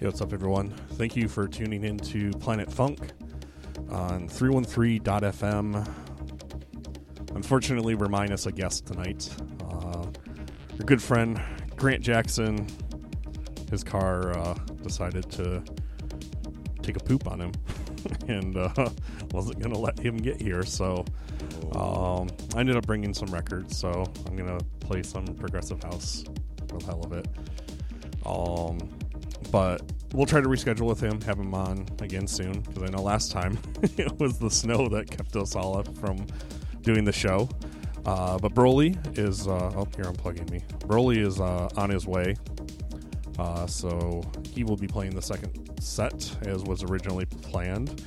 Hey, what's up, everyone? Thank you for tuning in to Planet Funk on 313.fm. Unfortunately, we're minus a guest tonight. Our good friend, Grant Jackson, his car decided to take a poop on him and wasn't going to let him get here. So I ended up bringing some records, so I'm going to play some Progressive House for the hell of it. But we'll try to reschedule with him, have him on again soon, because I know last time it was the snow that kept us all up from doing the show. But Broly is, oh, you're unplugging me. Broly is on his way, so he will be playing the second set as was originally planned.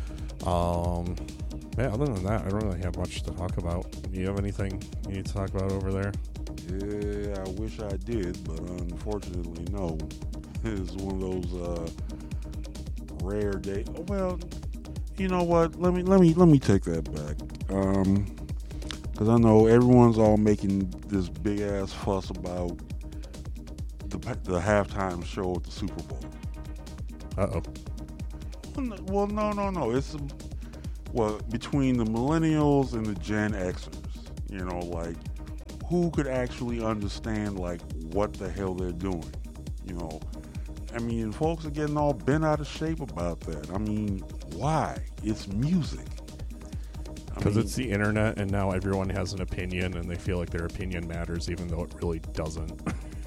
Yeah, other than that, I don't really have much to talk about. Do you have anything you need to talk about over there? Yeah, I wish I did, but unfortunately, no. It's one of those rare days. Well, you know what? Let me take that back. Because I know everyone's all making this big ass fuss about the halftime show at the Super Bowl. Uh-oh. Well, no. It's between the millennials and the Gen Xers. You know, like, who could actually understand like what the hell they're doing? You know, I mean, folks are getting all bent out of shape about that. I mean, why? It's music. Because it's the internet, and now everyone has an opinion, and they feel like their opinion matters, even though it really doesn't.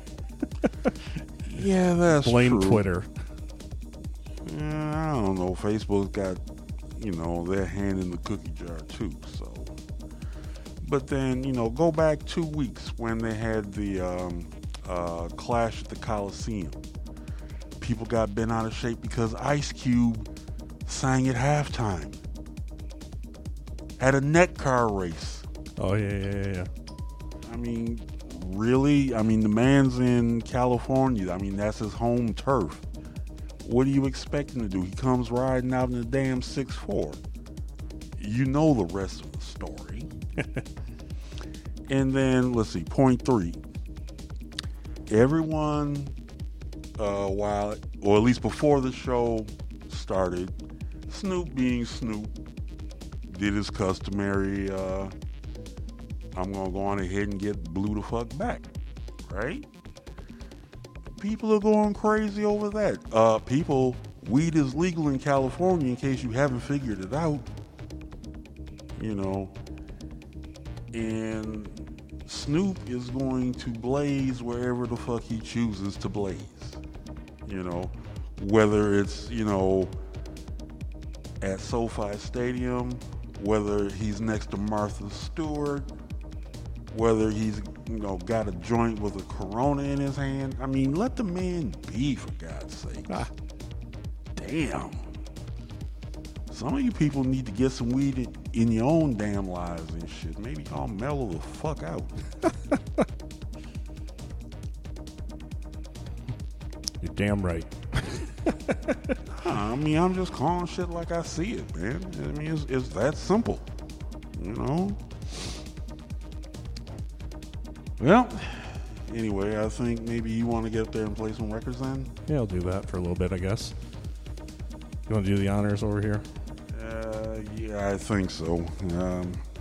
Yeah, that's Blame true. Twitter. Yeah, I don't know. Facebook's got, their hand in the cookie jar too. So, but then go back 2 weeks when they had the Clash at the Coliseum. People got bent out of shape because Ice Cube sang at halftime at a neck car race. Oh, yeah. I mean, really? I mean, the man's in California. I mean, that's his home turf. What do you expect him to do? He comes riding out in a damn 6'4". You know the rest of the story. And then, let's see, point 3. Everyone, or at least before the show started, Snoop being Snoop, did his customary, I'm going to go on ahead and get Blue the fuck back, right? People are going crazy over that. Weed is legal in California, in case you haven't figured it out. And Snoop is going to blaze wherever the fuck he chooses to blaze. Whether it's, at SoFi Stadium, whether he's next to Martha Stewart, whether he's, got a joint with a Corona in his hand. I mean, let the man be, for God's sake. Damn. Some of you people need to get some weed in your own damn lives and shit. Maybe y'all mellow the fuck out. You're damn right. I mean, I'm just calling shit like I see it, man. I mean, it's that simple, Well, anyway, I think maybe you want to get up there and play some records then? Yeah, I'll do that for a little bit, I guess. You want to do the honors over here? Yeah, I think so.